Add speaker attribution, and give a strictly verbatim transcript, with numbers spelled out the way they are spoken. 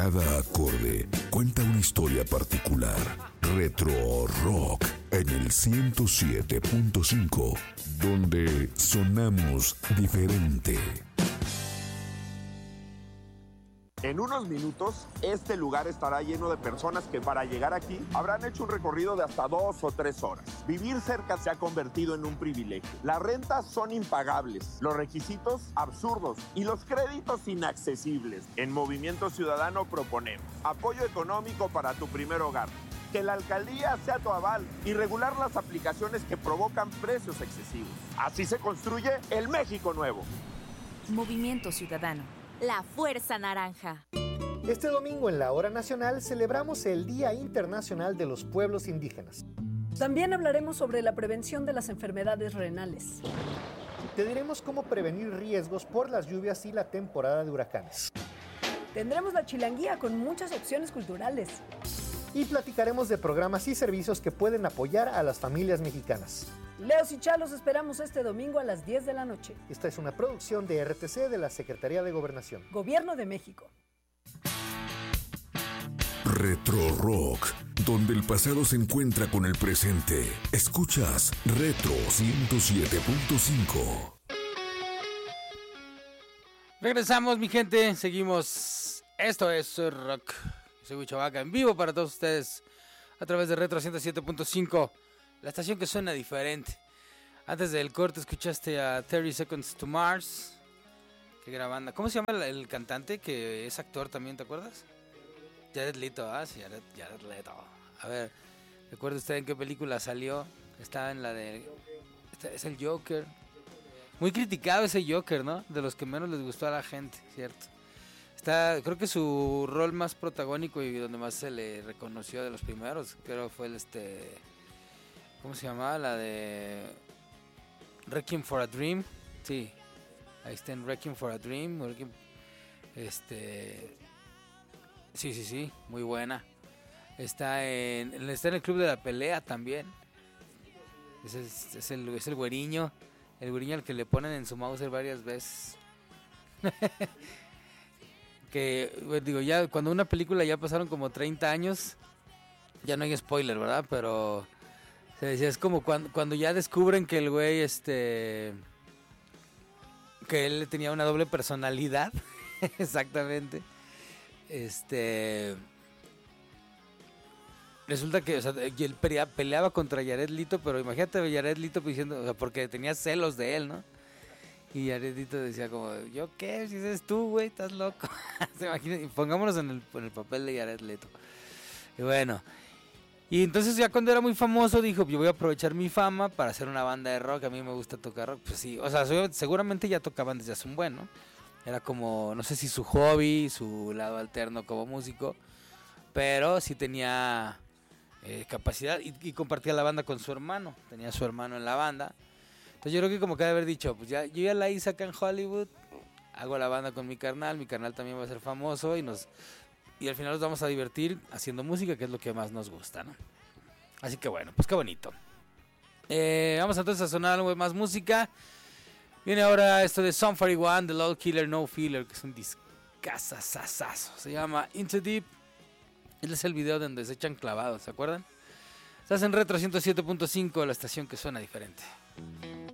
Speaker 1: Cada acorde cuenta una historia particular. Retro Rock en el ciento siete punto cinco, donde sonamos diferente.
Speaker 2: En unos minutos, este lugar estará lleno de personas que para llegar aquí habrán hecho un recorrido de hasta dos o tres horas. Vivir cerca se ha convertido en un privilegio. Las rentas son impagables, los requisitos absurdos y los créditos inaccesibles. En Movimiento Ciudadano proponemos apoyo económico para tu primer hogar, que la alcaldía sea tu aval y regular las aplicaciones que provocan precios excesivos. Así se construye el México nuevo.
Speaker 3: Movimiento Ciudadano. La Fuerza Naranja.
Speaker 4: Este domingo en la Hora Nacional celebramos el Día Internacional de los Pueblos Indígenas.
Speaker 5: También hablaremos sobre la prevención de las enfermedades renales.
Speaker 4: Te diremos cómo prevenir riesgos por las lluvias y la temporada de huracanes.
Speaker 5: Tendremos la chilanguía con muchas opciones culturales.
Speaker 4: Y platicaremos de programas y servicios que pueden apoyar a las familias mexicanas.
Speaker 5: Leos y Chalos esperamos este domingo a las diez de la noche.
Speaker 4: Esta es una producción de R T C de la Secretaría de Gobernación.
Speaker 5: Gobierno de México.
Speaker 1: Retro Rock, donde el pasado se encuentra con el presente. Escuchas Retro ciento siete punto cinco.
Speaker 6: Regresamos, mi gente. Seguimos. Esto es Rock. Soy Huicho Vaca en vivo para todos ustedes a través de Retro ciento siete punto cinco. La estación que suena diferente. Antes del corte escuchaste a thirty Seconds to Mars. Qué gran banda. ¿Cómo se llama el, el cantante que es actor también, te acuerdas? Jared Leto, ah, sí, Jared, Jared Leto. A ver, ¿recuerda usted en qué película salió? Estaba en la de... Es el Joker. Muy criticado ese Joker, ¿no? De los que menos les gustó a la gente, ¿cierto? Está, creo que su rol más protagónico y donde más se le reconoció de los primeros, creo fue el este... ¿Cómo se llamaba? La de Requiem for a Dream. Sí, ahí está en Requiem for a Dream. Requiem, este, sí, sí, sí, muy buena. Está en, está en el Club de la Pelea también. Es el, es el, es el güeriño, el güeriño al que le ponen en su Mauser varias veces. Que, bueno, digo, ya cuando una película ya pasaron como treinta años, ya no hay spoiler, ¿verdad? Pero se decía, es como cuando, cuando ya descubren que el güey, este, que él tenía una doble personalidad, exactamente, este, resulta que, o sea, él peleaba contra Jared Leto, pero imagínate a Jared Leto diciendo, o sea, porque tenía celos de él, ¿no? Y Jared Leto decía como, ¿yo qué? Si eres tú, güey, estás loco. Se imagina, pongámonos en el, en el papel de Jared Leto. Y bueno, y entonces ya cuando era muy famoso dijo, yo voy a aprovechar mi fama para hacer una banda de rock, a mí me gusta tocar rock. Pues sí, o sea, seguramente ya tocaban desde hace un buen, ¿no? Era como, no sé si su hobby, su lado alterno como músico, pero sí tenía eh, capacidad y, y compartía la banda con su hermano, tenía a su hermano en la banda. Entonces yo creo que como que de haber dicho, pues ya, yo ya la hice acá en Hollywood, hago la banda con mi carnal, mi carnal también va a ser famoso y nos... Y al final nos vamos a divertir haciendo música, que es lo que más nos gusta, ¿no? Así que bueno, pues qué bonito. Eh, vamos entonces a sonar algo de más música. Viene ahora esto de Sum cuarenta y uno, The Lord Killer No Filler, que es un discazazazazo. Se llama Into Deep. Este es el video donde se echan clavados, ¿se acuerdan? Estás en Retro ciento siete punto cinco, la estación que suena diferente.